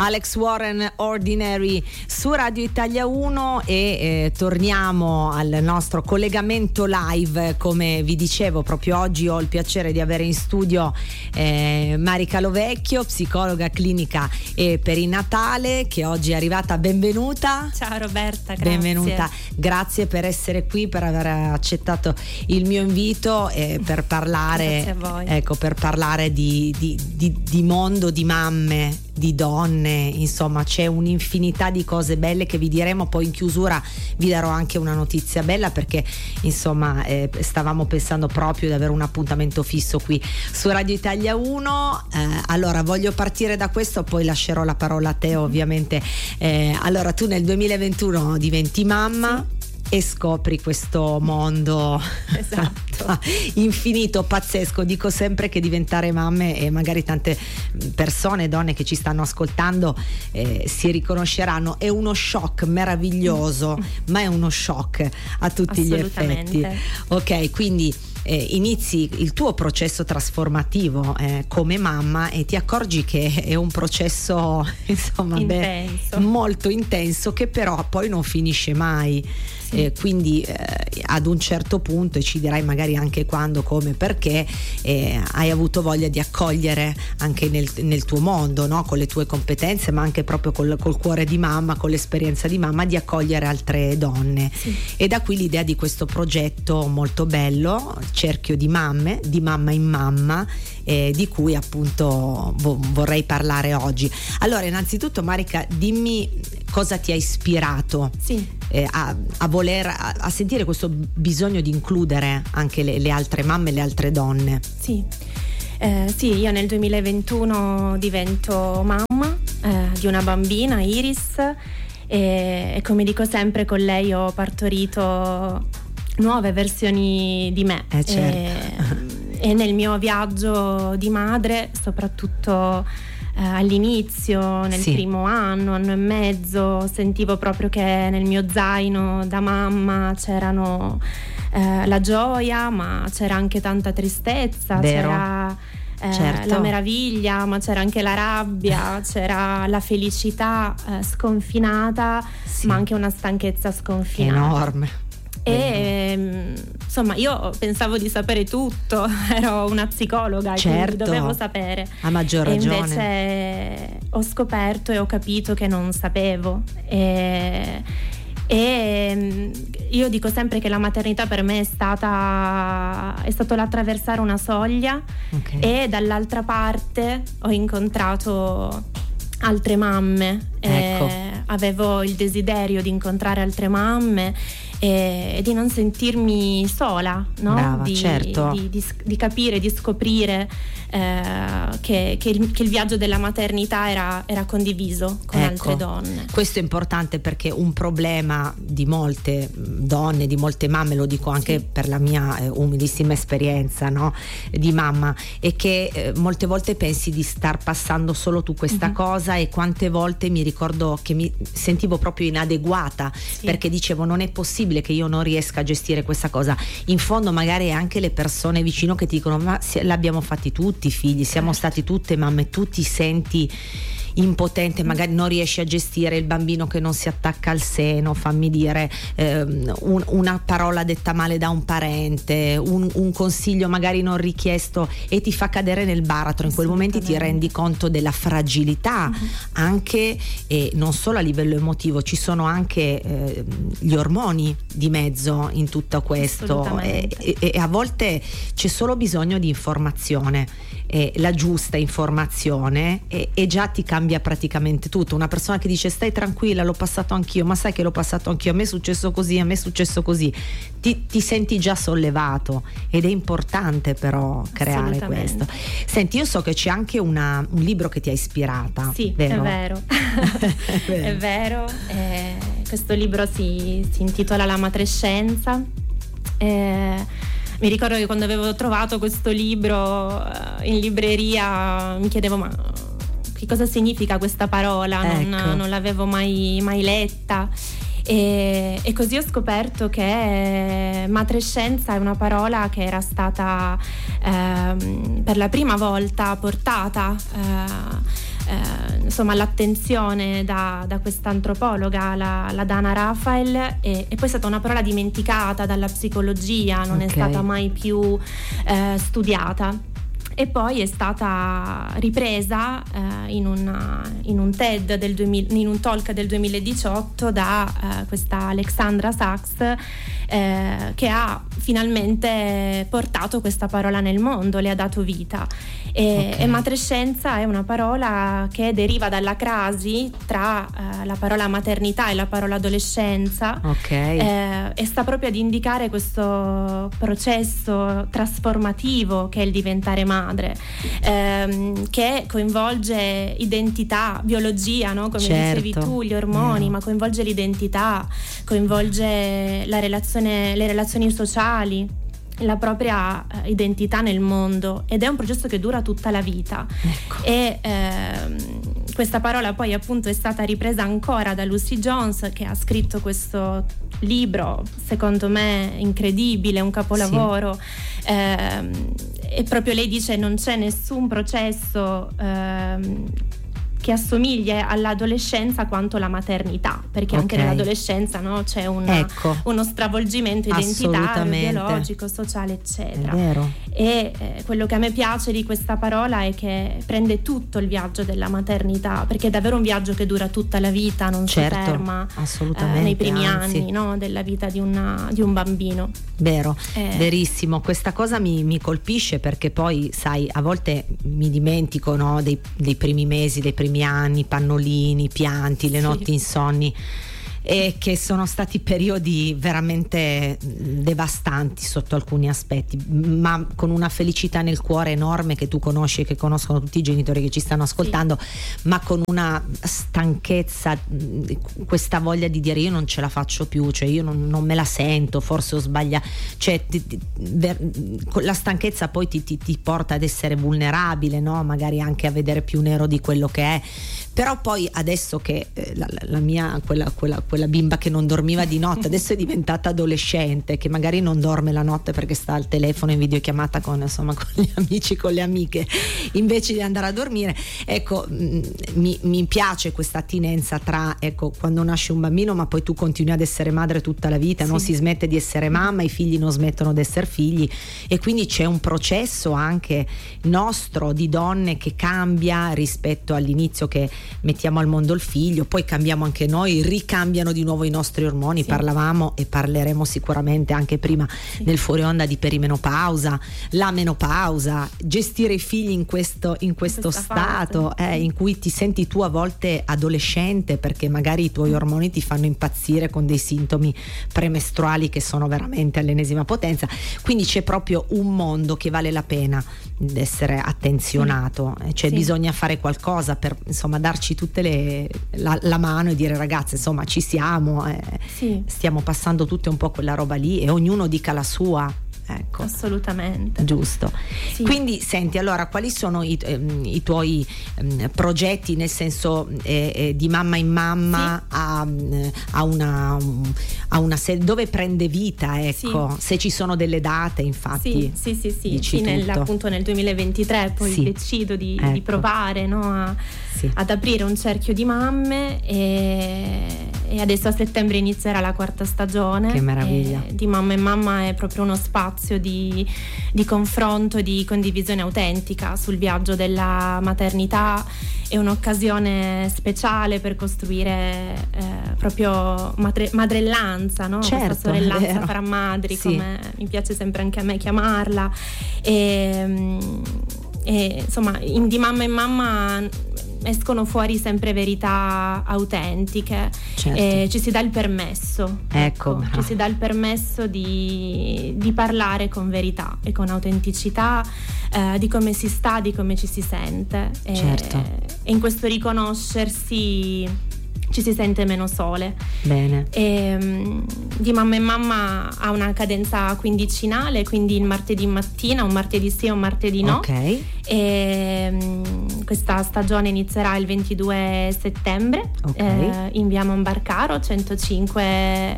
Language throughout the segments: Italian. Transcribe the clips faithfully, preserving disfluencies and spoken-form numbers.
Alex Warren, Ordinary, su Radio Italia uno, e eh, torniamo al nostro collegamento live. Come vi dicevo, proprio oggi ho il piacere di avere in studio eh, Marica Lovecchio, psicologa clinica e perinatale, che oggi è arrivata. Benvenuta. Ciao Roberta, grazie. Benvenuta, grazie per essere qui, per aver accettato il mio invito e per parlare, grazie a voi. Ecco, per parlare di, di, di, di mondo, di mamme, di donne, insomma c'è un'infinità di cose belle che vi diremo. Poi in chiusura vi darò anche una notizia bella, perché insomma eh, stavamo pensando proprio di avere un appuntamento fisso qui su Radio Italia uno. Eh, allora voglio partire da questo, poi lascerò la parola a te ovviamente. Eh, allora tu nel duemilaventuno diventi mamma. Sì. E scopri questo mondo, esatto, infinito, pazzesco. Dico sempre che diventare mamme, e magari tante persone, donne che ci stanno ascoltando eh, si riconosceranno, è uno shock meraviglioso, ma è uno shock a tutti gli effetti. Ok, quindi Eh, inizi il tuo processo trasformativo eh, come mamma, e ti accorgi che è un processo insomma intenso. Beh, molto intenso, che però poi non finisce mai. Sì. Eh, quindi eh, ad un certo punto, e ci dirai magari anche quando, come, perché eh, hai avuto voglia di accogliere anche nel, nel tuo mondo, no? Con le tue competenze, ma anche proprio col, col cuore di mamma, con l'esperienza di mamma, di accogliere altre donne. Sì. E da qui l'idea di questo progetto molto bello, Cerchio di Mamme, di mamma in mamma, eh, di cui appunto vo- vorrei parlare oggi. Allora, innanzitutto Marica, dimmi cosa ti ha ispirato sì. eh, a, a voler a, a sentire questo bisogno di includere anche le, le altre mamme, le altre donne. Sì, eh, sì, io nel duemilaventuno divento mamma eh, di una bambina, Iris, e, e come dico sempre, con lei ho partorito nuove versioni di me. Eh, certo. e, e nel mio viaggio di madre, soprattutto eh, all'inizio, nel sì. primo anno, anno e mezzo, sentivo proprio che nel mio zaino da mamma c'erano eh, la gioia, ma c'era anche tanta tristezza. Vero. C'era eh, certo. la meraviglia, ma c'era anche la rabbia, c'era la felicità eh, sconfinata, sì. ma anche una stanchezza sconfinata. Enorme. E insomma io pensavo di sapere tutto, ero una psicologa, certo, quindi dovevo sapere. A maggior ragione. E invece ho scoperto e ho capito che non sapevo. E, e io dico sempre che la maternità per me è stata è stato l'attraversare una soglia, okay. e dall'altra parte ho incontrato altre mamme. Ecco. E avevo il desiderio di incontrare altre mamme e di non sentirmi sola, no? Brava, di, certo. di, di, di capire, di scoprire eh, che, che, il, che il viaggio della maternità era, era condiviso con ecco. altre donne. Questo è importante, perché un problema di molte donne, di molte mamme, lo dico anche sì. per la mia eh, umilissima esperienza, no? di mamma, è che eh, molte volte pensi di star passando solo tu questa mm-hmm. cosa, e quante volte mi ricordo che mi sentivo proprio inadeguata, sì. perché dicevo non è possibile che io non riesca a gestire questa cosa. In fondo magari anche le persone vicino che ti dicono ma l'abbiamo fatti tutti i figli, siamo stati tutte mamme, tu ti senti impotente, magari non riesci a gestire il bambino che non si attacca al seno, fammi dire ehm, un, una parola detta male da un parente, un, un consiglio magari non richiesto, e ti fa cadere nel baratro. In quel momento ti rendi conto della fragilità, uh-huh. anche e non solo a livello emotivo, ci sono anche eh, gli ormoni di mezzo in tutto questo, e, e, e a volte c'è solo bisogno di informazione, e la giusta informazione, e, e già ti cambia praticamente tutto. Una persona che dice stai tranquilla, l'ho passato anch'io, ma sai che l'ho passato anch'io, a me è successo così, a me è successo così, ti, ti senti già sollevato, ed è importante però creare questo. Senti, io so che c'è anche una, un libro che ti ha ispirata. Sì, vero? è vero. È vero. Eh, questo libro si, si intitola La matrescenza. Eh, mi ricordo che quando avevo trovato questo libro eh, in libreria mi chiedevo ma che cosa significa questa parola, ecco. non, non l'avevo mai, mai letta, e, e così ho scoperto che matrescenza è una parola che era stata eh, per la prima volta portata eh, eh, insomma l'attenzione da, da questa antropologa, la, la Dana Raphael, e, e poi è stata una parola dimenticata dalla psicologia, non okay. è stata mai più eh, studiata. E poi è stata ripresa eh, in, una, in un TED del duemila, in un talk del duemiladiciotto da eh, questa Alexandra Sachs, eh, che ha finalmente portato questa parola nel mondo, le ha dato vita. E, okay. e matrescenza è una parola che deriva dalla crasi tra eh, la parola maternità e la parola adolescenza, okay. eh, e sta proprio ad indicare questo processo trasformativo che è il diventare madre. Madre, ehm, che coinvolge identità, biologia, no? Come certo. dicevi tu, gli ormoni, mm. ma coinvolge l'identità, coinvolge la relazione, le relazioni sociali, la propria uh, identità nel mondo, ed è un processo che dura tutta la vita. Ecco. E ehm, questa parola poi appunto è stata ripresa ancora da Lucy Jones, che ha scritto questo libro secondo me incredibile, un capolavoro. Sì. ehm, e proprio lei dice non c'è nessun processo ehm, che assomiglia all'adolescenza quanto la maternità, perché okay. anche nell'adolescenza, no, c'è una, ecco. uno stravolgimento identitario, biologico, sociale, eccetera. È vero. E eh, quello che a me piace di questa parola è che prende tutto il viaggio della maternità, perché è davvero un viaggio che dura tutta la vita, non certo, si ferma assolutamente, eh, nei primi anzi. anni, no, della vita di, una, di un bambino. Vero, eh. verissimo. Questa cosa mi, mi colpisce, perché poi sai, a volte mi dimentico, no, dei, dei primi mesi, dei primi anni, pannolini, pianti, le sì. notti insonni, e che sono stati periodi veramente devastanti sotto alcuni aspetti, ma con una felicità nel cuore enorme, che tu conosci e che conoscono tutti i genitori che ci stanno ascoltando, sì. ma con una stanchezza, questa voglia di dire io non ce la faccio più, cioè io non, non me la sento, forse ho sbagliato, cioè ti, ti, ver, la stanchezza poi ti, ti, ti porta ad essere vulnerabile, no? Magari anche a vedere più nero di quello che è. Però poi adesso che eh, la, la mia quella, quella, quella bimba che non dormiva di notte adesso è diventata adolescente, che magari non dorme la notte perché sta al telefono in videochiamata con, insomma, con gli amici, con le amiche, invece di andare a dormire, ecco, mh, mi, mi piace questa attinenza tra, ecco, quando nasce un bambino ma poi tu continui ad essere madre tutta la vita, sì. non si smette di essere mamma, i figli non smettono di essere figli, e quindi c'è un processo anche nostro di donne che cambia rispetto all'inizio, che mettiamo al mondo il figlio, poi cambiamo anche noi, ricambiano di nuovo i nostri ormoni, sì. parlavamo e parleremo sicuramente anche prima sì. nel fuori onda di perimenopausa, la menopausa, gestire i figli in questo, in questo stato eh, in cui ti senti tu a volte adolescente, perché magari i tuoi ormoni ti fanno impazzire con dei sintomi premestruali che sono veramente all'ennesima potenza, quindi c'è proprio un mondo che vale la pena di essere attenzionato, sì. cioè sì. bisogna fare qualcosa per, insomma, darci tutte le la, la mano e dire ragazze, insomma, ci siamo, eh, sì. stiamo passando tutte un po' quella roba lì, e ognuno dica la sua. Ecco. Assolutamente. Giusto. Sì. Quindi senti, allora, quali sono i, ehm, i tuoi ehm, progetti, nel senso eh, eh, di mamma in mamma sì. a, a una a una serie dove prende vita, ecco, sì. se ci sono delle date, infatti. Sì, sì, sì, sì. sì nel, appunto nel duemilaventitré poi sì. decido di, ecco. di provare, no, a, sì. ad aprire un cerchio di mamme, e, e adesso a settembre inizierà la quarta stagione. Che meraviglia. Di Mamma in Mamma è proprio uno spazio Di, di confronto, di condivisione autentica sul viaggio della maternità. È un'occasione speciale per costruire eh, proprio madre, madrellanza, no? Certo, questa sorellanza fra madri, sì. come mi piace sempre anche a me chiamarla, e, e insomma in, di Mamma in Mamma escono fuori sempre verità autentiche, certo. e ci si dà il permesso, ecco, ecco ci si dà il permesso di, di parlare con verità e con autenticità, eh, di come si sta, di come ci si sente, certo. e, e in questo riconoscersi ci si sente meno sole. Bene. E, um, di Mamma in Mamma ha una cadenza quindicinale, quindi il martedì mattina, un martedì sì e un martedì no. Ok. E um, questa stagione inizierà il ventidue settembre, okay. eh, in via Monbarcaro centocinque eh,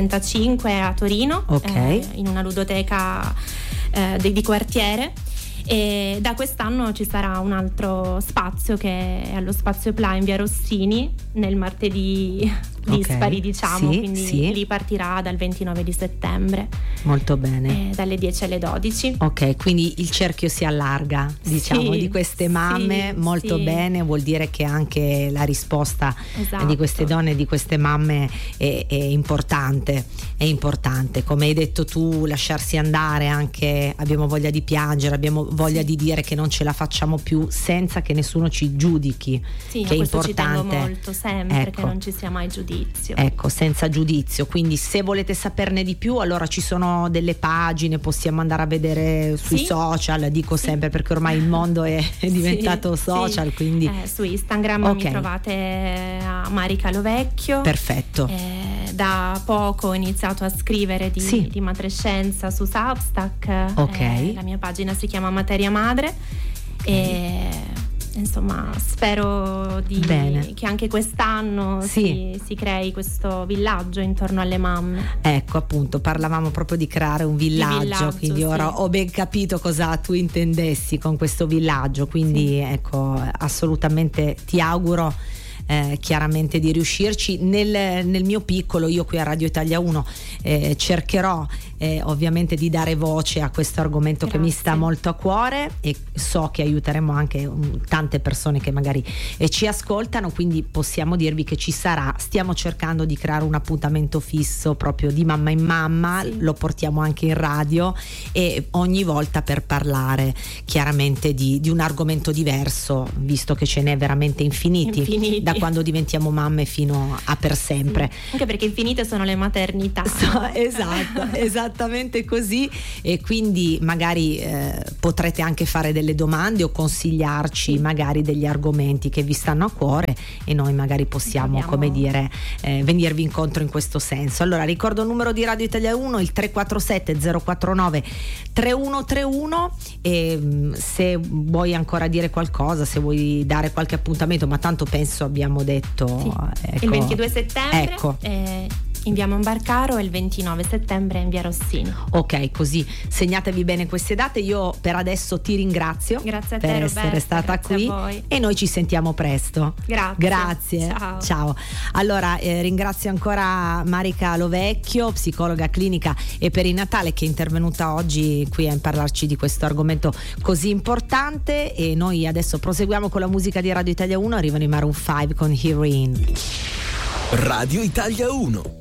trentacinque a Torino, okay. eh, in una ludoteca eh, di, di quartiere. E da quest'anno ci sarà un altro spazio che è allo Spazio Pla in via Rossini, nel martedì dispari, okay, diciamo, sì, quindi sì. Lì partirà dal ventinove di settembre. Molto bene. Eh, dalle dieci alle dodici. Ok, quindi il cerchio si allarga, diciamo, sì, di queste mamme, sì, molto sì. bene, vuol dire che anche la risposta, esatto, di queste donne, di queste mamme è, è importante, è importante. Come hai detto tu, lasciarsi andare, anche abbiamo voglia di piangere, abbiamo voglia sì. di dire che non ce la facciamo più senza che nessuno ci giudichi, sì, che è questo importante. Ci tengo molto, sempre, ecco. Che non ci sia mai giudizio. Ecco, senza giudizio. Quindi se volete saperne di più, allora ci sono delle pagine, possiamo andare a vedere sui sì. social, dico sì. sempre, perché ormai il mondo è, è diventato sì, social, sì. quindi eh, su Instagram okay. mi trovate a Marica Lovecchio. Perfetto. Eh, da poco ho iniziato a scrivere di, sì. di matrescenza su Substack. Ok. Eh, la mia pagina si chiama Materia Madre. Okay. E insomma spero di, che anche quest'anno sì. si, si crei questo villaggio intorno alle mamme. Ecco, appunto, parlavamo proprio di creare un villaggio, villaggio quindi ora sì. ho ben capito cosa tu intendessi con questo villaggio, quindi sì. ecco, assolutamente ti auguro Eh, chiaramente di riuscirci. Nel, nel mio piccolo, io qui a Radio Italia uno eh, cercherò eh, ovviamente di dare voce a questo argomento Grazie. Che mi sta molto a cuore, e so che aiuteremo anche um, tante persone che magari eh, ci ascoltano, quindi possiamo dirvi che ci sarà, stiamo cercando di creare un appuntamento fisso proprio di mamma in mamma, sì. lo portiamo anche in radio, e ogni volta per parlare chiaramente di, di un argomento diverso, visto che ce n'è veramente infiniti, infiniti. Da quando diventiamo mamme fino a per sempre. Sì, anche perché infinite sono le maternità. So, esatto, esattamente così, e quindi magari eh, potrete anche fare delle domande o consigliarci magari degli argomenti che vi stanno a cuore, e noi magari possiamo, Abbiamo... come dire, eh, venirvi incontro in questo senso. Allora ricordo il numero di Radio Italia uno, il tre quattro sette zero quattro nove tre uno tre uno, e mh, se vuoi ancora dire qualcosa, se vuoi dare qualche appuntamento, ma tanto penso abbiamo detto sì. ecco, il ventidue settembre ecco. eh, in via Monbarcaro, e il ventinove settembre in via Rossini. Ok, così segnatevi bene queste date. Io per adesso ti ringrazio grazie a te, per Roberta, essere stata qui, a voi. E noi ci sentiamo presto. Grazie. Grazie. Ciao. Ciao. Allora eh, ringrazio ancora Marica Lovecchio, psicologa clinica e perinatale, che è intervenuta oggi qui a parlarci di questo argomento così importante, e noi adesso proseguiamo con la musica di Radio Italia uno. Arrivano i Maroon cinque con Heroin. Radio Italia uno.